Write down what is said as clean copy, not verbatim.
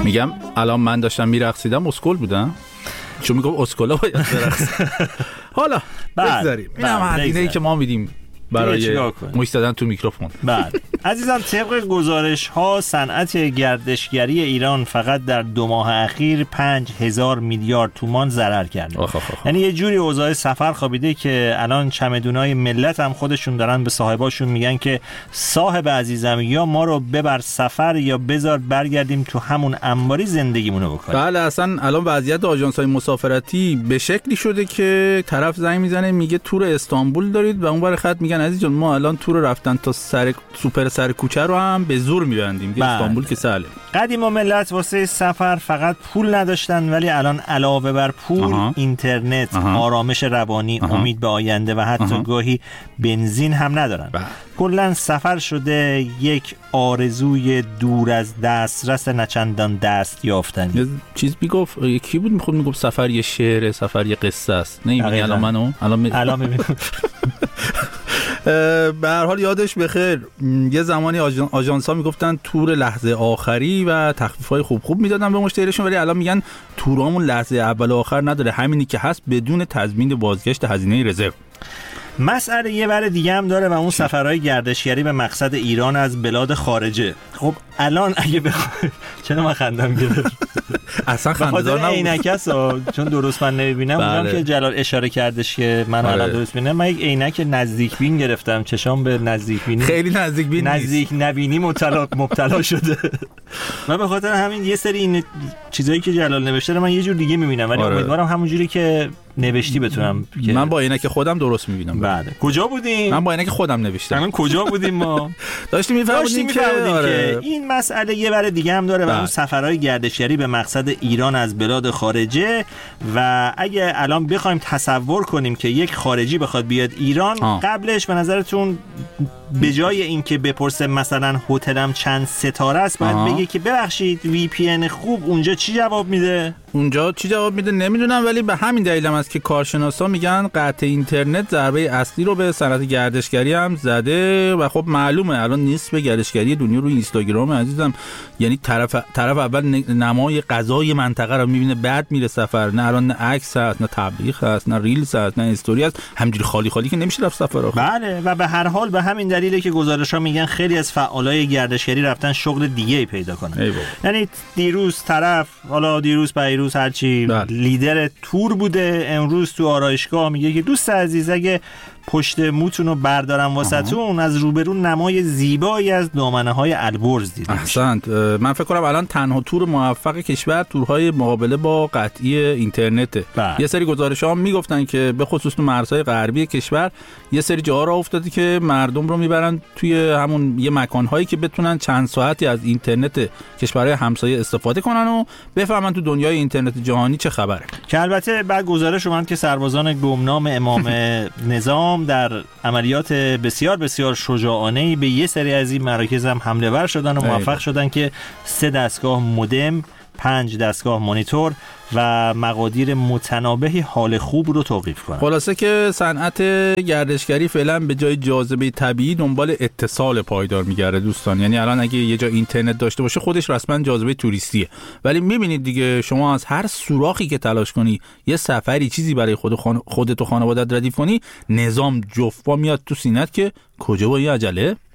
میگم الان من داشتم میرقصیدم اسکل بودم، چون میگم اسکلا باید برقص. حالا بگذاریم، این هم هزینه‌ای که ما میدیم برای موش زدن تو میکروفون. بله عزیزان، طبق گزارش ها صنعت گردشگری ایران فقط در 2 ماه اخیر 5000 میلیارد تومان ضرر کرده. یعنی یه جوری اوضاع سفر خوابیده که الان چمدونای ملت هم خودشون دارن به صاحباشون میگن که صاحب عزیزم یا ما رو ببر سفر یا بذار برگردیم تو همون انباری زندگیمونو بکنیم. بله اصلا الان وضعیت آژانس‌های مسافرتی به شکلی شده که طرف زنگ میزنه میگه تور استانبول دارید و اونور خط میگن عزیز جان ما الان تور رفتن تا سوپر سر کوچه رو هم به زور میبندیم. استانبول که سهله. قدیم و ملت واسه سفر فقط پول نداشتن، ولی الان علاوه بر پول اینترنت، آرامش روانی، امید به آینده و حتی گاهی بنزین هم ندارن. کلا سفر شده یک آرزوی دور از دسترس نچندان دست یافتنی. چیز میگفت یکی بود میگفت سفر یه شعر، سفر یه قصه است. نمی‌بینی الان میبینم. به هر حال یادش بخیر یه زمانی آژانس‌ها میگفتن تور لحظه آخری و تخفیف‌های خوب میدادن به مشتریشون، ولی الان میگن تورامون لحظه اول و آخر نداره، همینی که هست بدون تضمین بازگشت هزینه رزرو. مسئله یه ور دیگه هم داره و اون سفرهای گردشگری به مقصد ایران از بلاد خارجه. خب الان اگه بخوای چرا من خندم گرفت؟ اصلا خنده‌دار نبود. عینکسا چون درست من نمیبینم. اونم که جلال اشاره کردش که من الان درست میبینم. من یک عینک نزدیک بین گرفتم، چشام به نزدیک بینی خیلی نزدیک بین نزدیک نبینی مبتلا شده. من به خاطر همین یه سری این چیزایی که جلال نوشته رو من یه جور دیگه میبینم، ولی امیدوارم همون جوری که نوشتی بتونم. من با عینک خودم درست میبینم. بله. کجا بودیم؟ من با عینک خودم نوشتم. من کجا بودیم ما؟ داشتیم میفهمیدیم که این مسئله یه ور دیگه هم داره و اون سفرهای گردشگری به مقصد ایران از بلاد خارجه. و اگه الان بخوایم تصور کنیم که یک خارجی بخواد بیاد ایران، قبلش به نظرتون به جای اینکه بپرسه مثلا هتلم چند ستاره است، باید بگه که ببخشید وی پی ان خوب اونجا چی جواب میده؟ نمیدونم، ولی به همین دلیل هم است که کارشناسا میگن قطع اینترنت ضربه اصلی رو به صنعت گردشگری هم زده و خب معلومه الان نصف گردشگری دنیا روی اینستاگرام عزیزم. یعنی طرف اول نمای غذای منطقه رو میبینه، بعد میره سفر. نه الان نه عکس هست، نه تبلیغ هست، نه ریلز هست، نه استوری هست، همینجوری خالی خالی که نمیشه رفت سفر. بله و به هر حال به همین دلیله که گزارش‌ها میگن خیلی از فعالای گردشگری رفتن شغل دیگه‌ای پیدا کنن. یعنی دیروز پیروز هرچی لیدر تور بوده، امروز تو آرایشگاه میگه که دوست عزیز اگه پشت موتون رو بردارم واسهتون، از روبرو نمای زیبایی از دامنه‌های البرز دیدیم. احسنت. من فکر کنم الان تنها تور موفق کشور تورهای مقابله با قطعی اینترنته. یه سری گزارش‌ها میگفتن که به خصوص تو مرزهای غربی کشور یه سری جاها را افتاده که مردم رو میبرن توی همون یه مکان‌هایی که بتونن چند ساعتی از اینترنت کشورهای همسایه استفاده کنن و بفهمن تو دنیای اینترنت جهانی چه خبره. که البته بعد گزارش اومد که سربازان گمنام امام نظام در عملیات بسیار بسیار شجاعانه‌ای به یه سری از این مراکز هم حمله ور شدن و موفق شدن که 3 دستگاه مودم، 5 دستگاه مانیتور و مقادیر متنابهی حال خوب رو توقیف کنن. خلاصه که صنعت گردشگری فعلا به جای جاذبه طبیعی دنبال اتصال پایدار میگرده دوستان. یعنی الان اگه یه جا اینترنت داشته باشه خودش رسما جاذبه توریستیه، ولی میبینید دیگه شما از هر سوراخی که تلاش کنی یه سفری چیزی برای خودت و خانواده‌ات ردیف کنی، نظام جفا میاد تو سینت که کجا با این عجله.